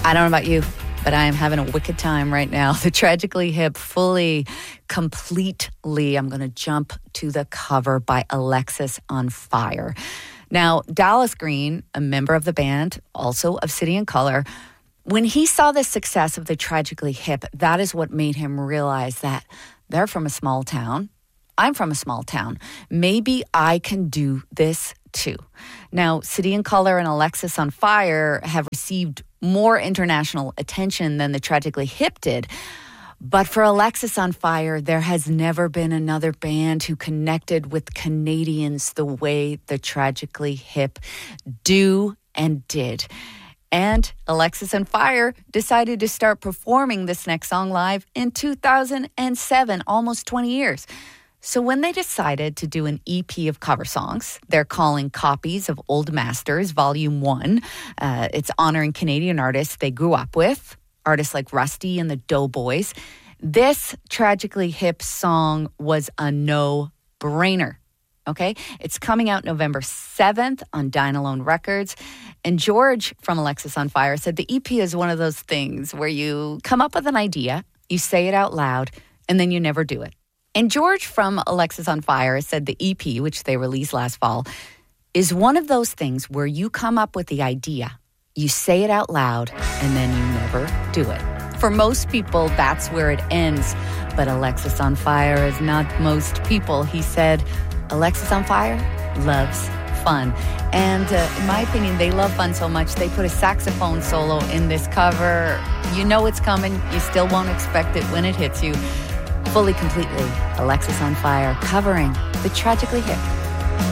I don't know about you, but I am having a wicked time right now. The Tragically Hip, fully, completely, I'm going to jump to the cover by Alexisonfire. Now, Dallas Green, a member of the band, also of City and Colour, when he saw the success of the Tragically Hip, that is what made him realize that they're from a small town. I'm from a small town. Maybe I can do this too. Now, City and Colour and Alexisonfire have received more international attention than the Tragically Hip did. But for Alexisonfire, there has never been another band who connected with Canadians the way the Tragically Hip do and did. And Alexisonfire decided to start performing this next song live in 2007, almost 20 years. So when they decided to do an EP of cover songs, they're calling Copies of Old Masters, Volume 1. It's honoring Canadian artists they grew up with, artists like Rusty and the Doughboys. This Tragically Hip song was a no-brainer, okay? It's coming out November 7th on Dynalone Records. And George from Alexisonfire said the EP is one of those things where you come up with an idea, you say it out loud, and then you never do it. And George from Alexisonfire said the EP, which they released last fall, is one of those things where you come up with the idea, you say it out loud, and then you never do it. For most people, that's where it ends. But Alexisonfire is not most people. He said, Alexisonfire loves fun. And in my opinion, they love fun so much, they put a saxophone solo in this cover. You know it's coming. You still won't expect it when it hits you. Fully, completely, Alexisonfire covering the Tragically Hip.